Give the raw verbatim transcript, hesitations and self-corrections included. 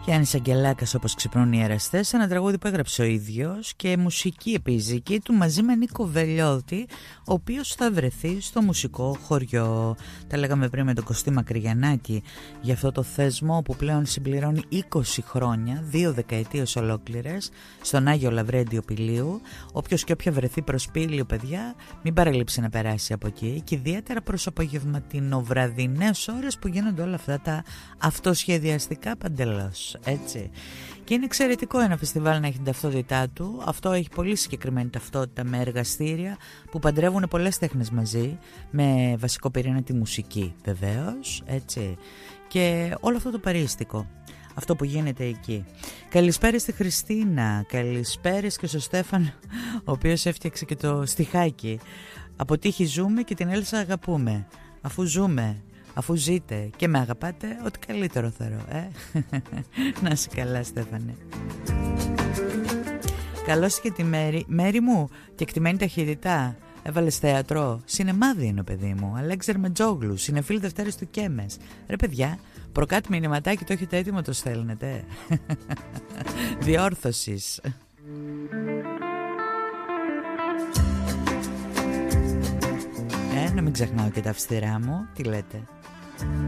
Γιάννης Αγγελάκας, όπως ξυπνούν οι εραστές, ένα τραγούδι που έγραψε ο ίδιος και μουσική επιζική του μαζί με Νίκο Βελιώτη, ο οποίος θα βρεθεί στο μουσικό χωριό. Τα λέγαμε πριν με τον Κωστή Μακρυγιαννάκη για αυτό το θεσμό που πλέον συμπληρώνει είκοσι χρόνια, δύο δεκαετίες ολόκληρες, στον Άγιο Λαβρέντιο Πηλίου. Όποιος και όποια βρεθεί προς Πήλιο, παιδιά, μην παραλείψει να περάσει από εκεί, και ιδιαίτερα προς απογευματινοβραδινές ώρες που γίνονται όλα αυτά τα αυτοσχεδιαστικά παντελώς. Έτσι. Και είναι εξαιρετικό ένα φεστιβάλ να έχει την ταυτότητά του. Αυτό έχει πολύ συγκεκριμένη ταυτότητα, με εργαστήρια που παντρεύουν πολλές τέχνες μαζί, με βασικό πυρήνα τη μουσική βεβαίως, έτσι. Και όλο αυτό το παρίστικο, αυτό που γίνεται εκεί. Καλησπέρα στη Χριστίνα, καλησπέρα και στο Στέφαν, ο οποίος έφτιαξε και το στιχάκι. Από τύχη ζούμε και την Έλσα αγαπούμε. Αφού ζούμε, αφού ζείτε και με αγαπάτε, ό,τι καλύτερο θεωρώ, ε? Να είσαι καλά, Στέφανε. Καλώς και τη Μέρη. Μέρη μου, και εκτιμένη ταχύτητα. Έβαλες θέατρο. Σινεμάδι είναι, παιδί μου. Αλέξανδρ Μετζόγλου, συνεφίλ Δευτέρες του Κέμες. Ρε παιδιά, προκάτ μηνυματάκι, το έχετε έτοιμο, το στέλνετε? Διόρθωσης. Ε, να μην ξεχνάω και τα αυστηρά μου. Τι λέτε?